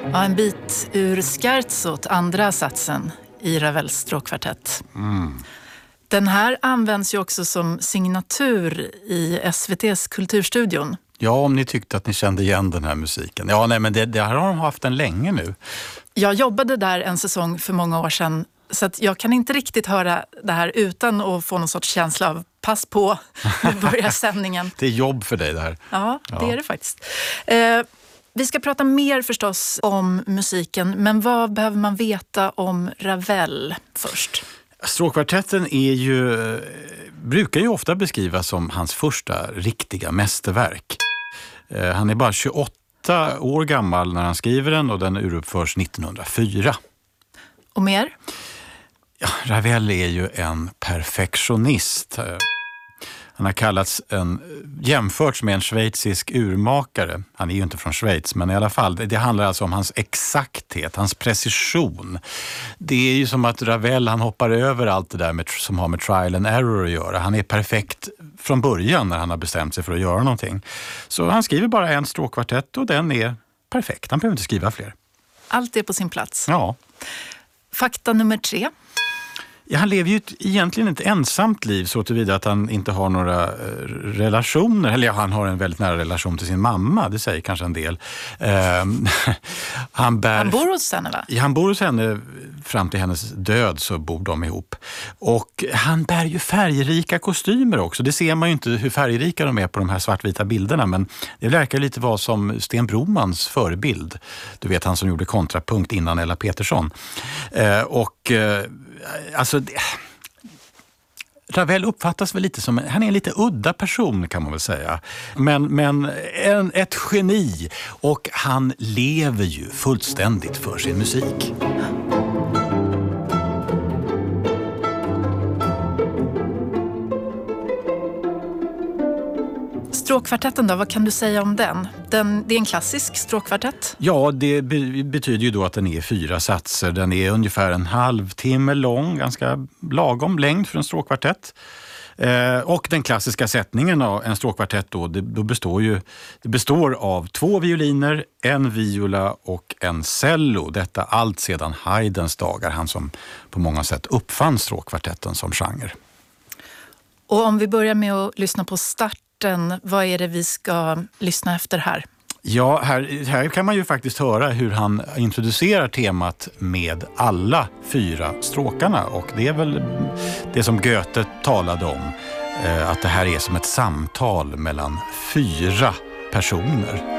Ja, en bit ur Scherzot, andra satsen i Ravels stråkkvartett. Den här används ju också som signatur i SVT:s Kulturstudion. Ja, om ni tyckte att ni kände igen den här musiken. Ja, nej, men det har de haft den länge nu. Jag jobbade där en säsong för många år sedan, så att jag kan inte riktigt höra det här utan att få någon sorts känsla av pass på, nu börjar sändningen. Det är jobb för dig det här. Ja, det är det faktiskt. Vi ska prata mer förstås om musiken, men vad behöver man veta om Ravel först? Stråkkvartetten brukar ju ofta beskrivas som hans första riktiga mästerverk. Han är bara 28 år gammal när han skriver den och den uruppförs 1904. Och mer? Ja, Ravel är ju en perfektionist. Han har jämförts med en schweizisk urmakare. Han är ju inte från Schweiz, men i alla fall. Det handlar alltså om hans exakthet, hans precision. Det är ju som att Ravel, han hoppar över allt det där som har med trial and error att göra. Han är perfekt från början när han har bestämt sig för att göra någonting. Så han skriver bara en stråkkvartett och den är perfekt. Han behöver inte skriva fler. Allt är på sin plats. Ja. Fakta nummer 3. Ja, han lever ju egentligen ett ensamt liv så tillvida att han inte har några relationer. Eller ja, han har en väldigt nära relation till sin mamma, det säger kanske en del. Han bor hos henne, va? Ja, han bor hos henne fram till hennes död, så bor de ihop. Och han bär ju färgrika kostymer också. Det ser man ju inte hur färgrika de är på de här svartvita bilderna, men det verkar lite vara som Sten Bromans förebild. Du vet, han som gjorde kontrapunkt innan Ella Petersson. Alltså, Ravel uppfattas väl lite som, han är en lite udda person kan man väl säga. Men ett geni, och han lever ju fullständigt för sin musik. Stråkkvartetten då, vad kan du säga om den? Det är en klassisk stråkkvartett? Ja, det betyder ju då att den är 4 satser. Den är ungefär en halvtimme lång, ganska lagom längd för en stråkkvartett. Och den klassiska sättningen av en stråkkvartett då, det består av 2 violiner, en viola och en cello. Detta allt sedan Haydns dagar, han som på många sätt uppfann stråkkvartetten som genre. Och om vi börjar med att lyssna på starten, vad är det vi ska lyssna efter här? Ja, här kan man ju faktiskt höra hur han introducerar temat med alla 4 stråkarna. Och det är väl det som Goethe talade om, att det här är som ett samtal mellan 4 personer.